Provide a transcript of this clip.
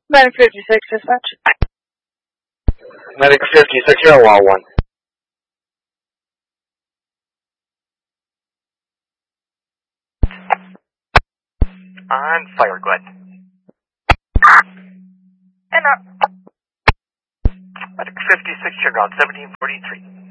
Medic 56, dispatch. Medic 56, you're on wall 1. On fire, go ahead. And Medic 56, you're ground 1743.